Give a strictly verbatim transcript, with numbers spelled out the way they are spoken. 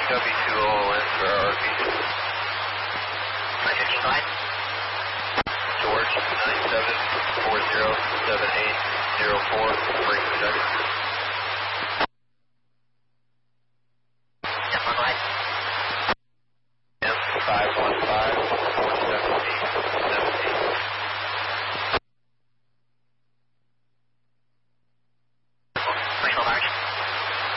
W two O N for R P. nine fifteen, go ahead. George, nine seven four zero seven eight zero four, break check. Step one, go ahead.